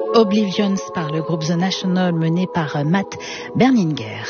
Oblivions par le groupe The National mené par Matt Berninger.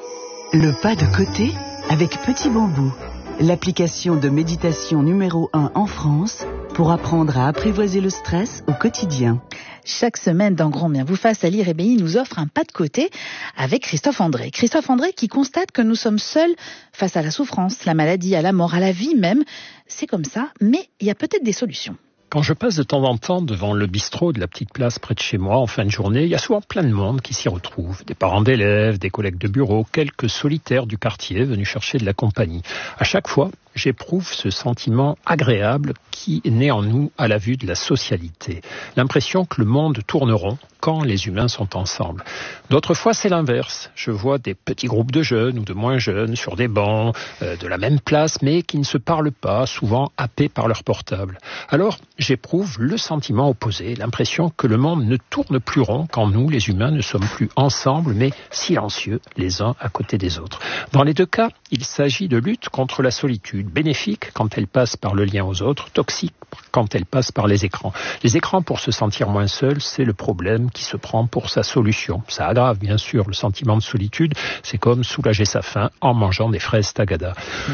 Le pas de côté avec Petit Bambou, l'application de méditation numéro 1 en France pour apprendre à apprivoiser le stress au quotidien. Chaque semaine dans Grand Bien vous fasse, Ali Rébéi nous offre un pas de côté avec Christophe André. Christophe André qui constate que nous sommes seuls face à la souffrance, la maladie, à la mort, à la vie même. C'est comme ça, mais il y a peut-être des solutions. Quand je passe de temps en temps devant le bistrot de la petite place près de chez moi en fin de journée, il y a souvent plein de monde qui s'y retrouve. Des parents d'élèves, des collègues de bureau, quelques solitaires du quartier venus chercher de la compagnie. À chaque fois, j'éprouve ce sentiment agréable qui naît en nous à la vue de la socialité. L'impression que le monde tourne rond quand les humains sont ensemble. D'autres fois, c'est l'inverse. Je vois des petits groupes de jeunes ou de moins jeunes sur des bancs de la même place, mais qui ne se parlent pas, souvent happés par leur portable. Alors, j'éprouve le sentiment opposé, l'impression que le monde ne tourne plus rond quand nous, les humains, ne sommes plus ensemble, mais silencieux, les uns à côté des autres. Dans les deux cas, il s'agit de lutte contre la solitude, bénéfique quand elle passe par le lien aux autres, toxique quand elle passe par les écrans. Les écrans, pour se sentir moins seul, c'est le problème qui se prend pour sa solution. Ça aggrave bien sûr le sentiment de solitude, c'est comme soulager sa faim en mangeant des fraises tagada.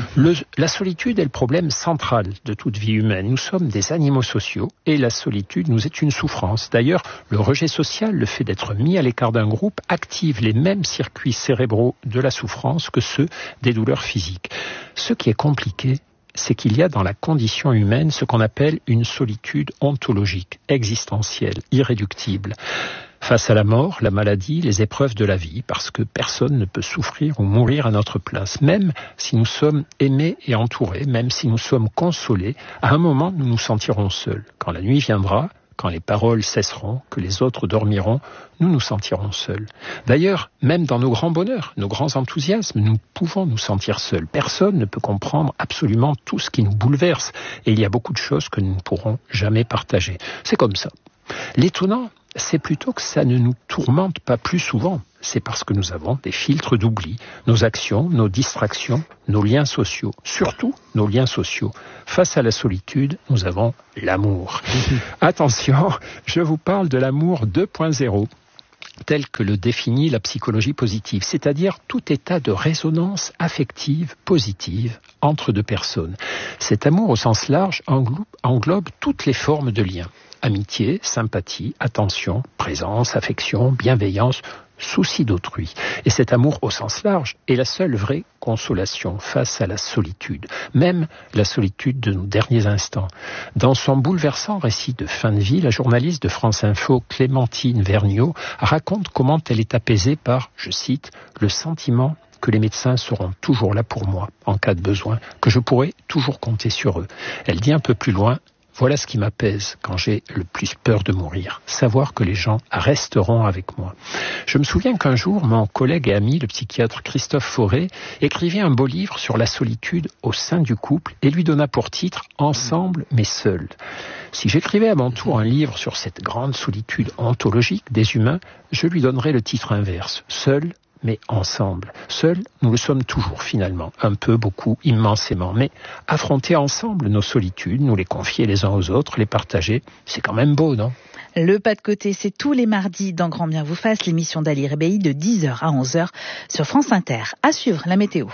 La solitude est le problème central de toute vie humaine. Nous sommes des animaux sociaux et la solitude nous est une souffrance. D'ailleurs, le rejet social, le fait d'être mis à l'écart d'un groupe, active les mêmes circuits cérébraux de la souffrance que ceux des douleurs physiques. Ce qui est compliqué, c'est qu'il y a dans la condition humaine ce qu'on appelle une solitude ontologique, existentielle, irréductible. Face à la mort, la maladie, les épreuves de la vie, parce que personne ne peut souffrir ou mourir à notre place. Même si nous sommes aimés et entourés, même si nous sommes consolés, à un moment nous nous sentirons seuls. Quand la nuit viendra, quand les paroles cesseront, que les autres dormiront, nous nous sentirons seuls. D'ailleurs, même dans nos grands bonheurs, nos grands enthousiasmes, nous pouvons nous sentir seuls. Personne ne peut comprendre absolument tout ce qui nous bouleverse. Et il y a beaucoup de choses que nous ne pourrons jamais partager. C'est comme ça. L'étonnant, c'est plutôt que ça ne nous tourmente pas plus souvent. C'est parce que nous avons des filtres d'oubli, nos actions, nos distractions, nos liens sociaux, surtout nos liens sociaux. Face à la solitude, nous avons l'amour. Attention, je vous parle de l'amour 2.0. tel que le définit la psychologie positive, c'est-à-dire tout état de résonance affective positive entre deux personnes. Cet amour au sens large englobe toutes les formes de liens. Amitié, sympathie, attention, présence, affection, bienveillance, souci d'autrui. Et cet amour au sens large est la seule vraie consolation face à la solitude, même la solitude de nos derniers instants. Dans son bouleversant récit de fin de vie, la journaliste de France Info, Clémentine Vergniaud, raconte comment elle est apaisée par, je cite, le sentiment que les médecins seront toujours là pour moi en cas de besoin, que je pourrai toujours compter sur eux. Elle dit un peu plus loin: voilà ce qui m'apaise quand j'ai le plus peur de mourir, savoir que les gens resteront avec moi. Je me souviens qu'un jour, mon collègue et ami, le psychiatre Christophe Fauré, écrivait un beau livre sur la solitude au sein du couple et lui donna pour titre « Ensemble mais seuls ». Si j'écrivais à mon tour un livre sur cette grande solitude ontologique des humains, je lui donnerais le titre inverse « Seuls mais ensemble. Seuls, nous le sommes toujours finalement, un peu, beaucoup, immensément. Mais affronter ensemble nos solitudes, nous les confier les uns aux autres, les partager, c'est quand même beau, non ? Le pas de côté, c'est tous les mardis dans Grand Bien vous fasse, l'émission d'Ali Rébéi de 10h à 11h sur France Inter. À suivre, la météo.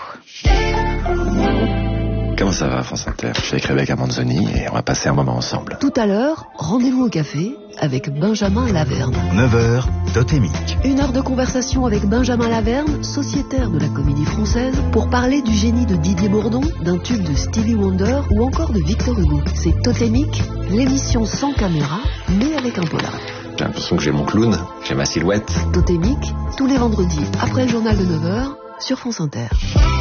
Comment ça va, France Inter? Je suis avec Rebecca Manzoni et on va passer un moment ensemble. Tout à l'heure, rendez-vous au café avec Benjamin Laverne. 9h, Totémique. 1 heure de conversation avec Benjamin Laverne, sociétaire de la Comédie Française, pour parler du génie de Didier Bourdon, d'un tube de Stevie Wonder ou encore de Victor Hugo. C'est Totémique, l'émission sans caméra, mais avec un polar. J'ai l'impression que j'ai mon clown, j'ai ma silhouette. Totémique, tous les vendredis, après le journal de 9h, sur France Inter.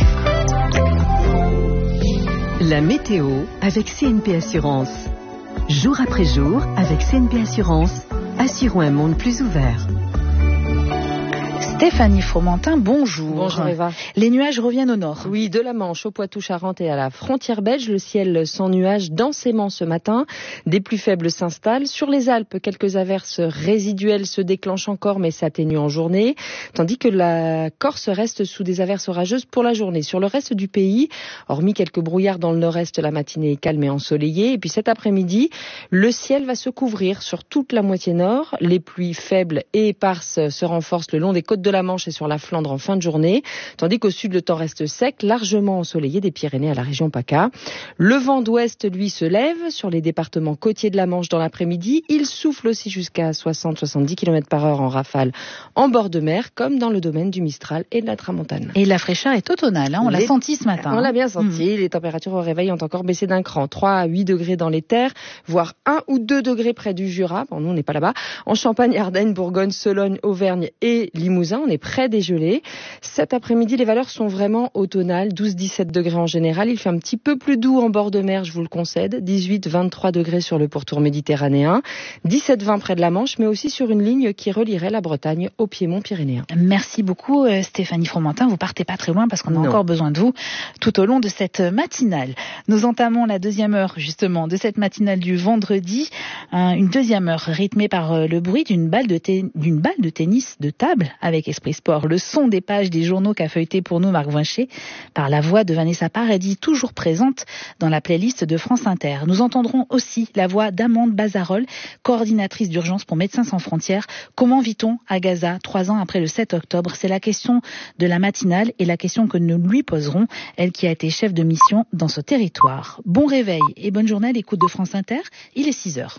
La météo avec CNP Assurance. Jour après jour, avec CNP Assurance, assurons un monde plus ouvert. Stéphanie Fromentin, bonjour. Bonjour Eva. Les nuages reviennent au nord. Oui, de la Manche au Poitou-Charentes et à la frontière belge, le ciel sans nuages densément ce matin. Des pluies faibles s'installent. Sur les Alpes, quelques averses résiduelles se déclenchent encore mais s'atténuent en journée. Tandis que la Corse reste sous des averses orageuses pour la journée. Sur le reste du pays, hormis quelques brouillards dans le nord-est, la matinée est calme et ensoleillée. Et puis cet après-midi, le ciel va se couvrir sur toute la moitié nord. Les pluies faibles et éparses se renforcent le long des côtes de la Manche et sur la Flandre en fin de journée, tandis qu'au sud le temps reste sec, largement ensoleillé des Pyrénées à la région PACA. Le vent d'ouest, lui, se lève sur les départements côtiers de la Manche dans l'après-midi. Il souffle aussi jusqu'à 60-70 km/h en rafale en bord de mer, comme dans le domaine du Mistral et de la Tramontane. Et la fraîcheur est automnale, on l'a senti ce matin. On l'a bien senti, les températures au réveil ont encore baissé d'un cran, 3 à 8 degrés dans les terres, voire 1 ou 2 degrés près du Jura. Bon, nous on n'est pas là-bas. En Champagne, Ardennes, Bourgogne, Sologne, Auvergne et Limousin, on est près des gelées. Cet après-midi, les valeurs sont vraiment automnales, 12-17 degrés en général. Il fait un petit peu plus doux en bord de mer, je vous le concède, 18-23 degrés sur le pourtour méditerranéen, 17-20 près de la Manche, mais aussi sur une ligne qui relierait la Bretagne au piémont pyrénéen. Merci beaucoup Stéphanie Fromentin, vous partez pas très loin parce qu'on a encore besoin de vous tout au long de cette matinale. Nous entamons la deuxième heure justement de cette matinale du vendredi, une deuxième heure rythmée par le bruit d'une balle de tennis de table avec Esprit Sport. Le son des pages des journaux qu'a feuilleté pour nous Marc Vincher par la voix de Vanessa Paradis, toujours présente dans la playlist de France Inter. Nous entendrons aussi la voix d'Amande Bazarol, coordinatrice d'urgence pour Médecins sans frontières. Comment vit-on à Gaza 3 ans après le 7 octobre? C'est la question de la matinale et la question que nous lui poserons, elle qui a été chef de mission dans ce territoire. Bon réveil et bonne journée à l'écoute de France Inter. Il est 6h.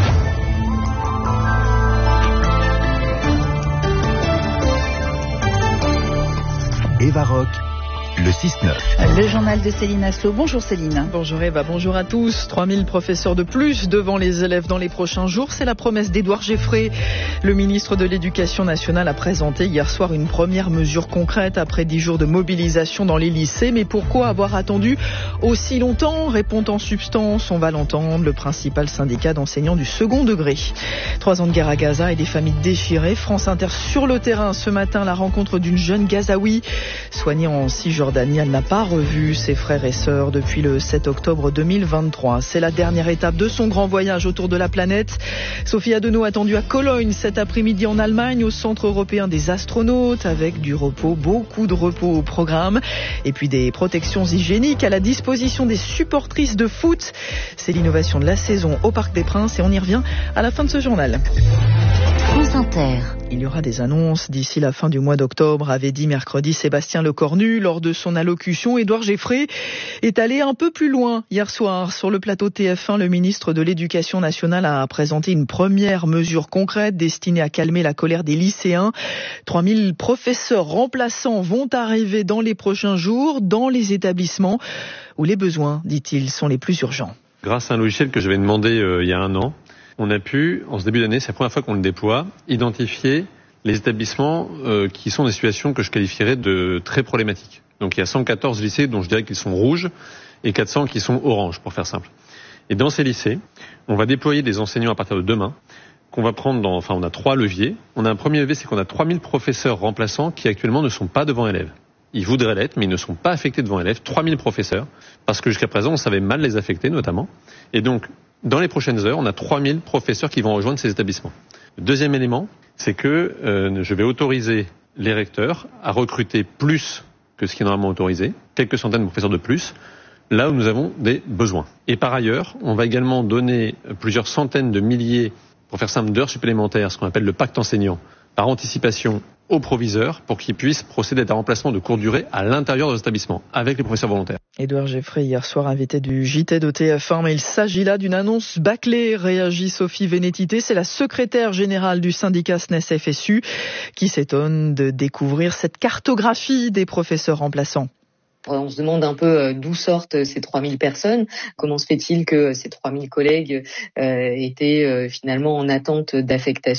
Eva Rock, le 6-9. Le journal de Céline Aslo. Bonjour Céline. Bonjour Eva, bonjour à tous. 3000 professeurs de plus devant les élèves dans les prochains jours. C'est la promesse d'Édouard Geffrey. Le ministre de l'Éducation nationale a présenté hier soir une première mesure concrète après 10 jours de mobilisation dans les lycées. Mais pourquoi avoir attendu aussi longtemps? Répond en substance, on va l'entendre, le principal syndicat d'enseignants du second degré. 3 ans de guerre à Gaza et des familles déchirées. France Inter sur le terrain ce matin, la rencontre d'une jeune Gazaoui soignée en Cisjordanie. Elle n'a pas revu ses frères et sœurs depuis le 7 octobre 2023. C'est la dernière étape de son grand voyage autour de la planète. Sophie Adenau attendue à Cologne cet après-midi en Allemagne, au Centre européen des astronautes, avec du repos, beaucoup de repos au programme. Et puis des protections hygiéniques à la disposition des supportrices de foot. C'est l'innovation de la saison au Parc des Princes et on y revient à la fin de ce journal. France Inter. Il y aura des annonces d'ici la fin du mois d'octobre, avait dit mercredi Sébastien Lecornu. Lors de son allocution, Édouard Geffrey est allé un peu plus loin hier soir. Sur le plateau TF1, le ministre de l'Éducation nationale a présenté une première mesure concrète destinée à calmer la colère des lycéens. 3000 professeurs remplaçants vont arriver dans les prochains jours dans les établissements où les besoins, dit-il, sont les plus urgents. Grâce à un logiciel que j'avais demandé il y a 1 an, on a pu, en ce début d'année, c'est la première fois qu'on le déploie, identifier les établissements qui sont des situations que je qualifierais de très problématiques. Donc il y a 114 lycées dont je dirais qu'ils sont rouges et 400 qui sont oranges, pour faire simple. Et dans ces lycées, on va déployer des enseignants à partir de demain, qu'on va prendre on a 3 leviers. On a un premier levier, c'est qu'on a 3000 professeurs remplaçants qui actuellement ne sont pas devant élèves. Ils voudraient l'être, mais ils ne sont pas affectés devant élèves. 3000 professeurs, parce que jusqu'à présent, on savait mal les affecter, notamment. Et donc, dans les prochaines heures, on a 3000 professeurs qui vont rejoindre ces établissements. Le deuxième élément, c'est que je vais autoriser les recteurs à recruter plus que ce qui est normalement autorisé, quelques centaines de professeurs de plus, là où nous avons des besoins. Et par ailleurs, on va également donner plusieurs centaines de milliers, pour faire simple, d'heures supplémentaires, ce qu'on appelle le pacte enseignant, par anticipation aux proviseurs pour qu'ils puissent procéder à un remplacement de courte durée à l'intérieur de nos établissements, avec les professeurs volontaires. Édouard Geffrey, hier soir invité du JT de TF1, mais il s'agit là d'une annonce bâclée, réagit Sophie Vénétité. C'est la secrétaire générale du syndicat SNES-FSU qui s'étonne de découvrir cette cartographie des professeurs remplaçants. On se demande un peu d'où sortent ces 3000 personnes. Comment se fait-il que ces 3000 collègues étaient finalement en attente d'affectation?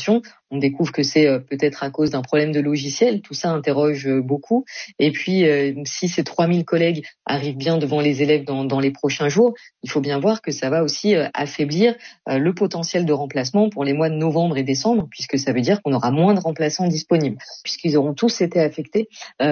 On découvre que c'est peut-être à cause d'un problème de logiciel. Tout ça interroge beaucoup. Et puis, si ces 3000 collègues arrivent bien devant les élèves dans les prochains jours, il faut bien voir que ça va aussi affaiblir le potentiel de remplacement pour les mois de novembre et décembre, puisque ça veut dire qu'on aura moins de remplaçants disponibles, puisqu'ils auront tous été affectés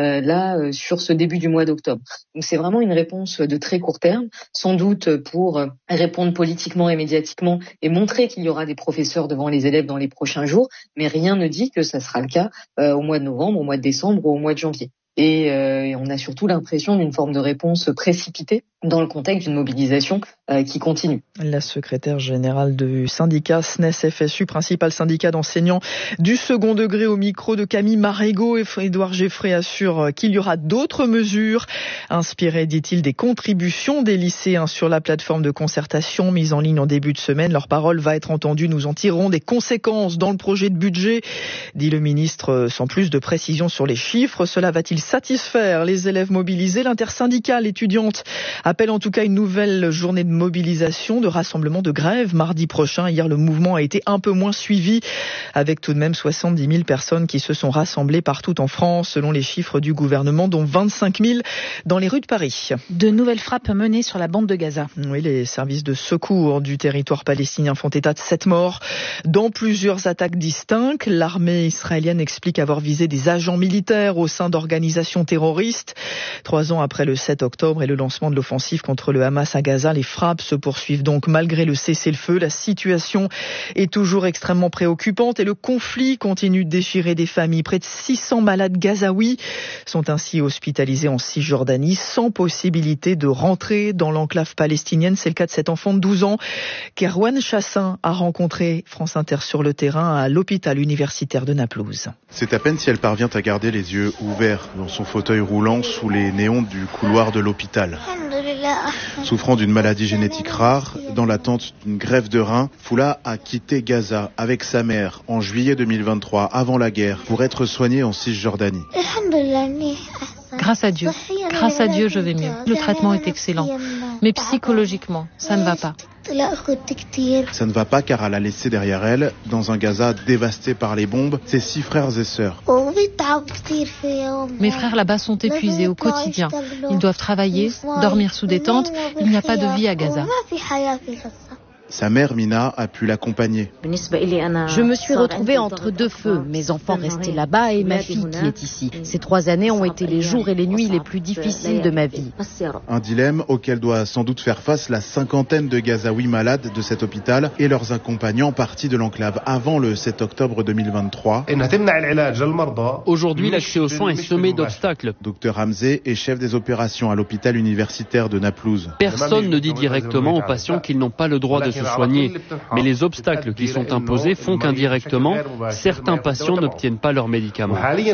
sur ce début du mois d'octobre. Donc c'est vraiment une réponse de très court terme, sans doute pour répondre politiquement et médiatiquement et montrer qu'il y aura des professeurs devant les élèves dans les prochains jours, mais rien ne dit que ça sera le cas au mois de novembre, au mois de décembre ou au mois de janvier. Et on a surtout l'impression d'une forme de réponse précipitée dans le contexte d'une mobilisation qui continue. La secrétaire générale du syndicat SNES-FSU, principal syndicat d'enseignants du second degré, au micro de Camille Marégo, et Édouard Geffray assure qu'il y aura d'autres mesures inspirées, dit-il, des contributions des lycéens sur la plateforme de concertation mise en ligne en début de semaine. Leur parole va être entendue. Nous en tirerons des conséquences dans le projet de budget, dit le ministre, sans plus de précision sur les chiffres. Cela va-t-il satisfaire les élèves mobilisés? L'intersyndicale étudiante appelle en tout cas une nouvelle journée de mobilisation, de rassemblement, de grève mardi prochain. Hier, le mouvement a été un peu moins suivi, avec tout de même 70 000 personnes qui se sont rassemblées partout en France, selon les chiffres du gouvernement, dont 25 000 dans les rues de Paris. De nouvelles frappes menées sur la bande de Gaza. Oui, les services de secours du territoire palestinien font état de 7 morts dans plusieurs attaques distinctes. L'armée israélienne explique avoir visé des agents militaires au sein d'organisations terroristes. 3 ans après le 7 octobre et le lancement de l'offensive contre le Hamas à Gaza, les frappes se poursuivent donc malgré le cessez-le-feu. La situation est toujours extrêmement préoccupante et le conflit continue de déchirer des familles. Près de 600 malades gazaouis sont ainsi hospitalisés en Cisjordanie sans possibilité de rentrer dans l'enclave palestinienne. C'est le cas de cet enfant de 12 ans qu'Erwan Chassin a rencontré, France Inter, sur le terrain à l'hôpital universitaire de Naplouse. C'est à peine si elle parvient à garder les yeux ouverts dans son fauteuil roulant sous les néons du couloir de l'hôpital. Souffrant d'une maladie génétique rare, dans l'attente d'une greffe de rein, Foula a quitté Gaza avec sa mère en juillet 2023, avant la guerre, pour être soignée en Cisjordanie. Grâce à Dieu, je vais mieux. Le traitement est excellent. Mais psychologiquement, ça ne va pas. Ça ne va pas car elle a laissé derrière elle, dans un Gaza dévasté par les bombes, ses 6 frères et sœurs. Mes frères là-bas sont épuisés au quotidien. Ils doivent travailler, dormir sous des tentes. Il n'y a pas de vie à Gaza. Sa mère, Mina, a pu l'accompagner. Je me suis retrouvée entre deux feux, mes enfants restés là-bas et ma fille qui est ici. Ces 3 années ont été les jours et les nuits les plus difficiles de ma vie. Un dilemme auquel doit sans doute faire face la 50aine de Gazaouis malades de cet hôpital et leurs accompagnants partis de l'enclave avant le 7 octobre 2023. Aujourd'hui, l'accès aux soins est semé d'obstacles. Docteur Hamzé est chef des opérations à l'hôpital universitaire de Naplouse. Personne ne dit directement aux patients qu'ils n'ont pas le droit de se soigner, mais les obstacles qui sont imposés font qu'indirectement, certains patients n'obtiennent pas leurs médicaments.